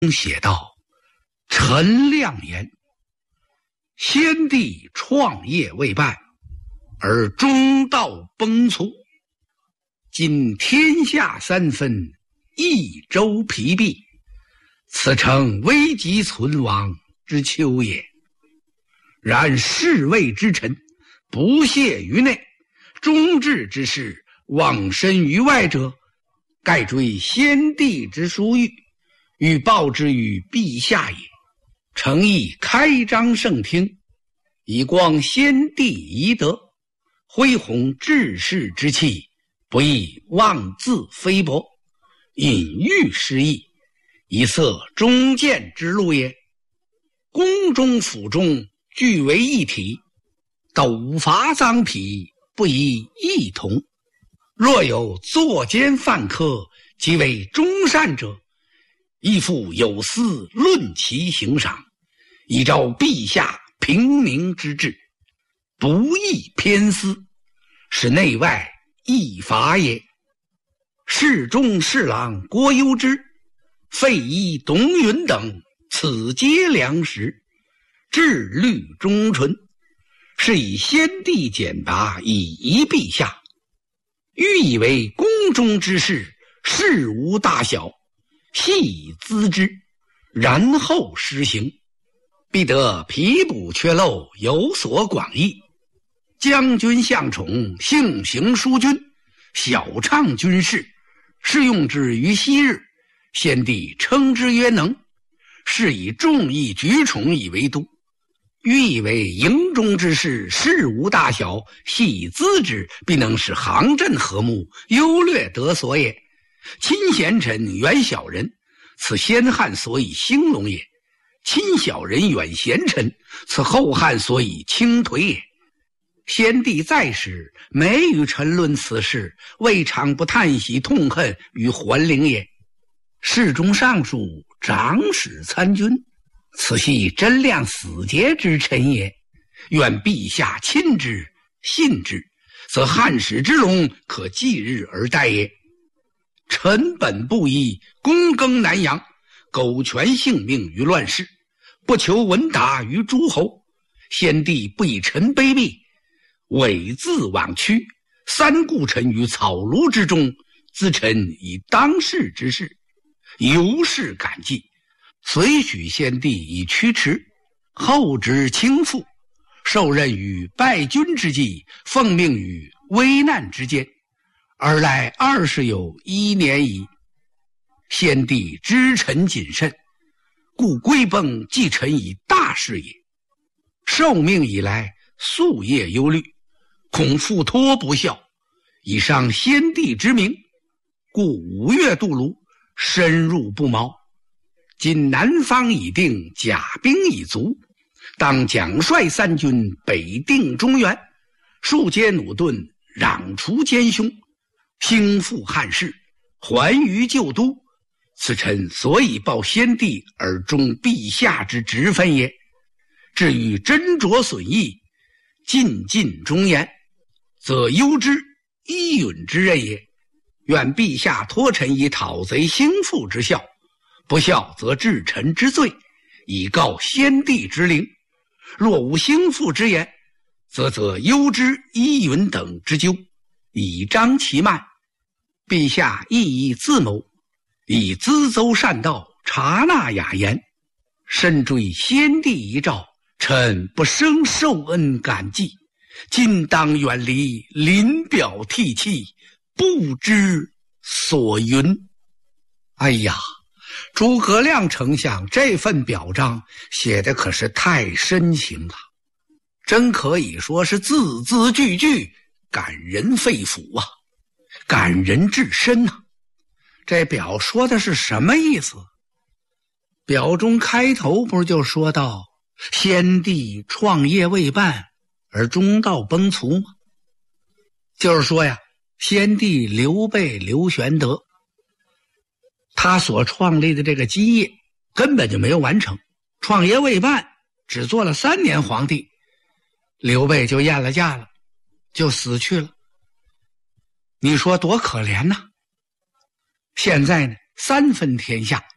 写道：臣亮言，先帝创业未半，而中道崩殂，今天下三分，益州疲弊，此诚危急存亡之秋也。然侍卫之臣不懈于内，忠志之士忘身于外者，盖追先帝之殊遇，欲报之于陛下也。诚意开张圣听，以光先帝遗德，恢弘志士之气，不亦妄自菲薄，隐喻失意，以塞忠谏之路也。宫中府中俱为一体，斗伐赃匹，不宜异同。若有作奸犯科，即为忠善者，亦复有司论其刑赏，以昭陛下平明之志，不宜偏私，使内外异法也。侍中侍郎郭攸之、费祎、董允等，此皆良实，志虑忠纯，是以先帝简拔以遗陛下。欲以为宫中之事，事无大小，细以咨之，然后施行，必得弥补缺漏，有所广益。将军向宠，性行淑君，晓畅军事，是用之于昔日，先帝称之曰能，是以众议举宠以为都。欲以为营中之事，事无大小，细以咨之，必能使行阵和睦，优劣得所也。亲贤臣，远小人，此先汉所以兴隆也；亲小人，远贤臣，此后汉所以倾颓也。先帝在时，每与臣论此事，未尝不叹息痛恨于桓灵也。侍中尚书、长史参军，此系真亮死节之臣也，愿陛下亲之信之，则汉室之隆可继日而待也。臣本不依躬耕南阳，苟全性命于乱世，不求闻达于诸侯。先帝不以臣卑鄙，猥自枉屈，三顾臣于草庐之中，咨臣以当世之事，由是感激，遂许先帝以驱驰，后值倾覆，受任于败军之际，奉命于危难之间，而来20有1年矣。先帝知臣谨慎，故归崩继臣以大事也。受命以来，夙夜忧虑，恐复托不效，以伤先帝之名，故5月渡泸，深入不毛。今南方已定，甲兵已足，当奖率三军北定中原，树接弩盾，攘除奸凶，兴复汉室，还于旧都。此臣所以报先帝而忠陛下之职分也。至于斟酌损益，尽尽忠言，则攸之、伊允之任也。愿陛下托臣以讨贼兴复之效，不效则治臣之罪，以告先帝之灵。若无兴复之言，则攸之、伊允等之咎，以彰其慢。陛下亦以自谋，以咨奏善道，察纳雅言，深追先帝遗诏，臣不生受恩感激，今当远离，临表涕泣，不知所云。哎呀，诸葛亮丞相这份表彰写的可是太深情了，真可以说是字字句句感人肺腑啊，感人至深啊。这表说的是什么意思？表中开头不是就说到先帝创业未半而中道崩殂吗？就是说呀，先帝刘备刘玄德他所创立的这个基业根本就没有完成，创业未半，只做了3年皇帝，刘备就咽了驾了，就死去了。你说多可怜呐！现在呢，3分天下，